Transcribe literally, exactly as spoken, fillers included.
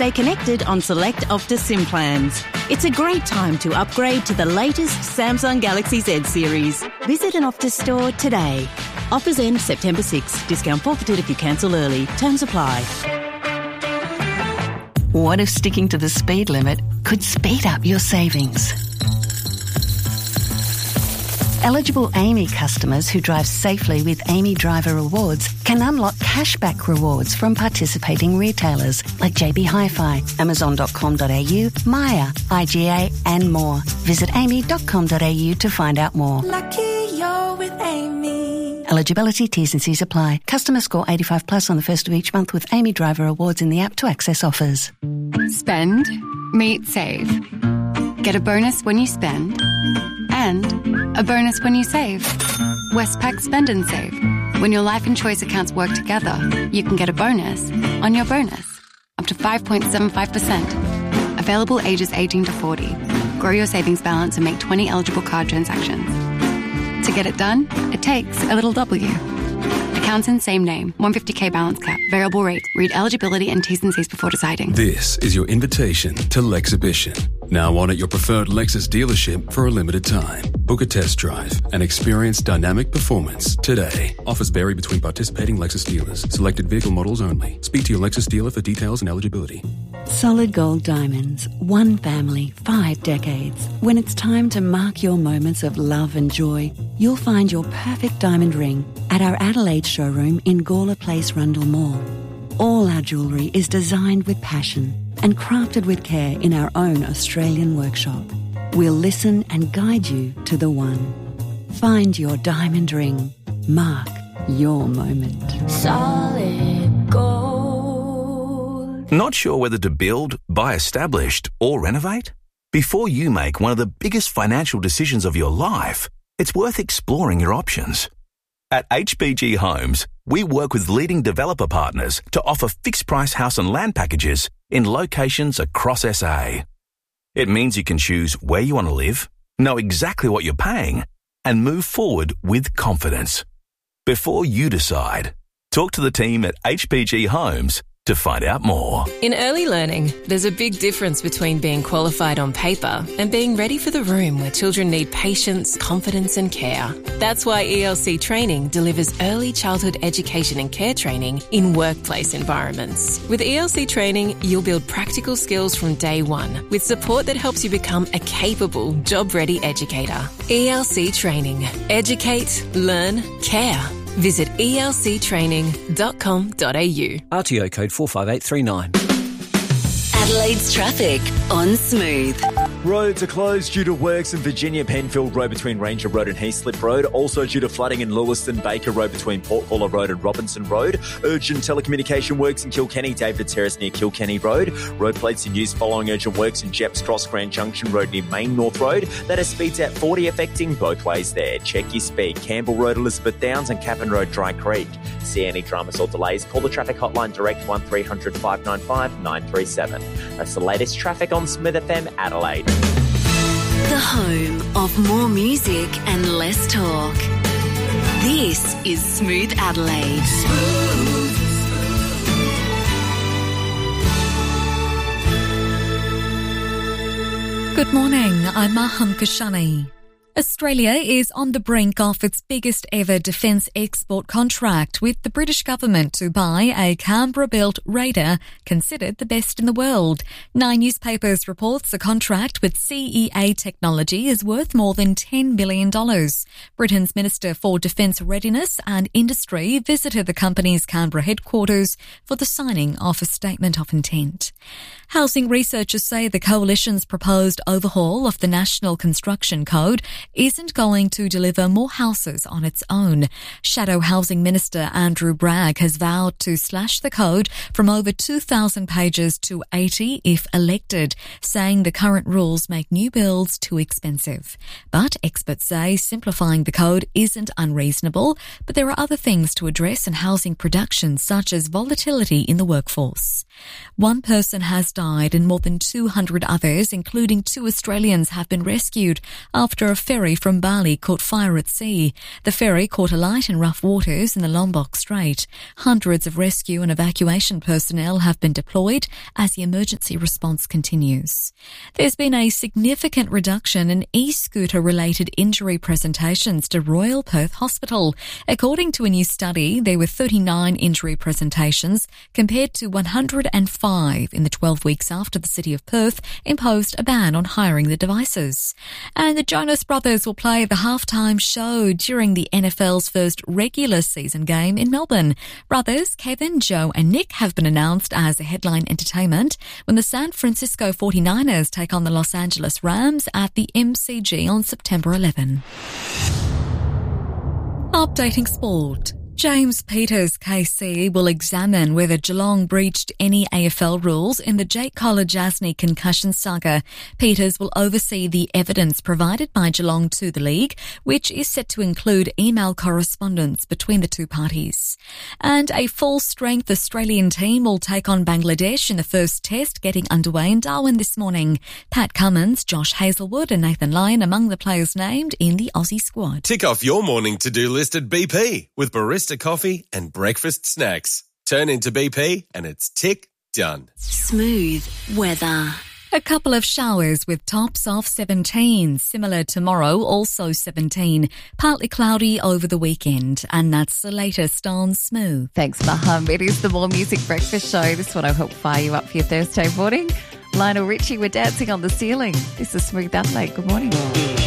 stay connected on select Optus SIM plans. It's a great time to upgrade to the latest Samsung Galaxy Z series. Visit an Optus store today. Offers end September sixth. Discount forfeited if you cancel early. Terms apply. What if sticking to the speed limit could speed up your savings? Eligible Amy customers who drive safely with Amy Driver Rewards can unlock cashback rewards from participating retailers like J B Hi-Fi, Amazon dot com dot a u, Maya, I G A and more. Visit amy dot com dot a u to find out more. Lucky you're with Amy. Eligibility, T's and C's apply. Customer score eighty-five plus on the first of each month with Amy Driver Rewards in the app to access offers. Spend, meet, save. Get a bonus when you spend and a bonus when you save. Westpac Spend and Save. When your life and choice accounts work together, you can get a bonus on your bonus, up to five point seven five percent. Available ages eighteen to forty. Grow your savings balance and make twenty eligible card transactions. To get it done, it takes a little W. Accounts in same name. one hundred fifty k balance cap. Variable rate. Read eligibility and T's and C's before deciding. This is your invitation to Lexhibition. Now on at your preferred Lexus dealership for a limited time. Book a test drive and experience dynamic performance today. Offers vary between participating Lexus dealers. Selected vehicle models only. Speak to your Lexus dealer for details and eligibility. Solid Gold Diamonds. One family, five decades. When it's time to mark your moments of love and joy, you'll find your perfect diamond ring at our Adelaide showroom in Gawler Place, Rundle Mall. All our jewellery is designed with passion and crafted with care in our own Australian workshop. We'll listen and guide you to the one. Find your diamond ring. Mark your moment. Solid gold. Not sure whether to build, buy established, or renovate? Before you make one of the biggest financial decisions of your life, it's worth exploring your options. At H B G Homes, we work with leading developer partners to offer fixed-price house and land packages in locations across S A. It means you can choose where you want to live, know exactly what you're paying, and move forward with confidence. Before you decide, talk to the team at H B G Homes to find out more. In early learning, there's a big difference between being qualified on paper and being ready for the room where children need patience, confidence and care. That's why E L C Training delivers early childhood education and care training in workplace environments. With E L C Training, you'll build practical skills from day one with support that helps you become a capable, job-ready educator. E L C Training. Educate, learn, care. Visit e l c training dot com dot a u. R T O code four five eight three nine. Adelaide's traffic on Smooth. Roads are closed due to works in Virginia Penfield Road between Ranger Road and Heathslip Road. Also due to flooding in Lewiston Baker Road between Portcaller Road and Robinson Road. Urgent telecommunication works in Kilkenny, David Terrace near Kilkenny Road. Road plates in use following urgent works in Jeps Cross Grand Junction Road near Main North Road. That has speeds at forty affecting both ways there. Check your speed. Campbell Road, Elizabeth Downs and Capin Road, Dry Creek. See any dramas or delays? Call the traffic hotline direct one three hundred five nine five nine three seven. That's the latest traffic on Smith F M Adelaide. The home of more music and less talk. This is Smooth Adelaide. Smooth. Good morning, I'm Maham Kashani. Australia is on the brink of its biggest ever defence export contract, with the British government to buy a Canberra-built Raider considered the best in the world. Nine Newspapers reports a contract with C E A Technology is worth more than ten billion dollars. Britain's Minister for Defence Readiness and Industry visited the company's Canberra headquarters for the signing of a statement of intent. Housing researchers say the Coalition's proposed overhaul of the National Construction Code isn't going to deliver more houses on its own. Shadow Housing Minister Andrew Bragg has vowed to slash the code from over two thousand pages to eighty if elected, saying the current rules make new builds too expensive. But experts say simplifying the code isn't unreasonable, but there are other things to address in housing production, such as volatility in the workforce. One person has died and more than two hundred others, including two Australians, have been rescued after a ferry from Bali caught fire at sea. The ferry caught alight in rough waters in the Lombok Strait. Hundreds of rescue and evacuation personnel have been deployed as the emergency response continues. There's been a significant reduction in e-scooter related injury presentations to Royal Perth Hospital. According to a new study, there were thirty-nine injury presentations compared to one hundred five in the twelve weeks after the City of Perth imposed a ban on hiring the devices. And the Jonas Brothers will play the halftime show during the N F L's first regular season game in Melbourne. Brothers Kevin, Joe and Nick have been announced as the headline entertainment when the San Francisco forty-niners take on the Los Angeles Rams at the M C G on September eleventh. Updating sport. James Peters K C will examine whether Geelong breached any A F L rules in the Jake Kolodjasny concussion saga. Peters will oversee the evidence provided by Geelong to the league, which is set to include email correspondence between the two parties. And a full-strength Australian team will take on Bangladesh in the first test getting underway in Darwin this morning. Pat Cummins, Josh Hazelwood and Nathan Lyon among the players named in the Aussie squad. Tick off your morning to-do list at B P with barista coffee and breakfast snacks. Turn into B P and it's tick done. Smooth weather. A couple of showers with tops of seventeen. Similar tomorrow, also seventeen. Partly cloudy over the weekend. And that's the latest on Smooth. Thanks, Maham. It is the More Music Breakfast Show. This one I hope fire you up for your Thursday morning. Lionel Richie, we're dancing on the ceiling. This is Smooth Adelaide. Good morning.